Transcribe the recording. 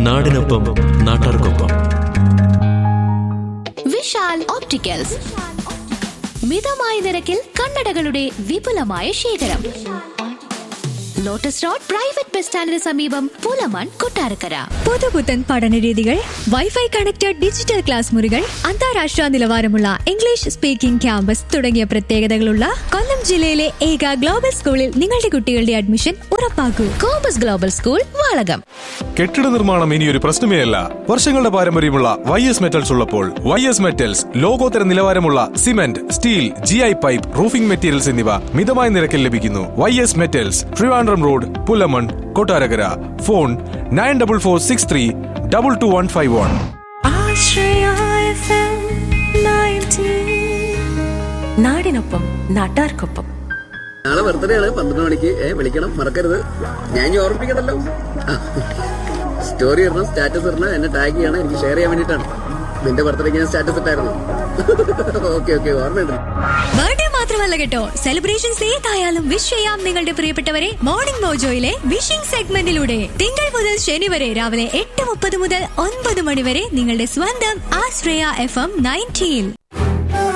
നാടിനൊപ്പം നാട്ടാർക്കൊപ്പം. വിശാൽ ഓപ്റ്റിക്കൽസ്, മിതമായ നിരക്കിൽ കണ്ണടകളുടെ വിപുലമായ ശേഖരം. ലോട്ടസ് റോഡ് പ്രൈവറ്റ് ബസ് സ്റ്റാൻഡിന് സമീപം, പുലമൺ, കൊട്ടാരക്കര. പുതുപുത്തൻ പഠനരീതികൾ, വൈഫൈ കണക്റ്റഡ് ഡിജിറ്റൽ ക്ലാസ് മുറികൾ, അന്താരാഷ്ട്ര നിലവാരമുള്ള ഇംഗ്ലീഷ് സ്പീക്കിംഗ് ക്യാമ്പസ് തുടങ്ങിയ പ്രത്യേകതകളുള്ള കൊല്ലം ജില്ലയിലെ ഏക ഗ്ലോബൽ സ്കൂളിൽ നിങ്ങളുടെ കുട്ടികളുടെ admission ഉറപ്പാക്കൂ. Compass global school, Valakom. കെട്ടിട നിർമ്മാണം ഇനിയൊരു പ്രശ്നമേ അല്ല. വർഷങ്ങളുടെ പാരമ്പര്യമുള്ള YS മെറ്റൽസ് ഉള്ളപ്പോൾ YS മെറ്റൽസ് ലോകോത്തര നിലവാരമുള്ള cement, steel, GI pipe, roofing materials എന്നിവ മിതമായ നിരക്കിൽ ലഭിക്കുന്നു. YS metals, Trivandrum road, Pulamon, Kottarakkara. Phone 9446322151. നാടിനൊപ്പം നാട്ടാർക്കൊപ്പം. നാളെ ബർത്ത്ഡേ ആണ്, 12 മണിക്ക്. വിളിക്കണം, മറക്കരുത്. ഞാൻ ഓർമ്മിപ്പിക്കണല്ലോ. സ്റ്റോറി ഇടണം, സ്റ്റാറ്റസ് ഇടണം, എന്നെ ടാഗ് ചെയ്യണം. എനിക്ക് ഷെയർ ചെയ്യാൻ വേണ്ടിട്ടാണ്. നിന്റെ ബർത്ത്ഡേക്ക് ഞാൻ സ്റ്റാറ്റസ് ഇട്ടായിരുന്നു. ഓക്കെ ഓർമ്മയുണ്ട്. ബർത്ത്ഡേ മാത്രമല്ല കേട്ടോ, സെലിബ്രേഷൻസ് ഏതായാലും വിഷ് ചെയ്യാം നിങ്ങളുടെ പ്രിയപ്പെട്ടവരെ മോർണിംഗ് മോജോയിലെ വിഷിംഗ് സെഗ്മെന്റിലൂടെ. തിങ്കൾ മുതൽ ശനി വരെ രാവിലെ 8:30 മുതൽ 9 മണി വരെ നിങ്ങളുടെ സ്വന്തം ആശ്രയ FM 90.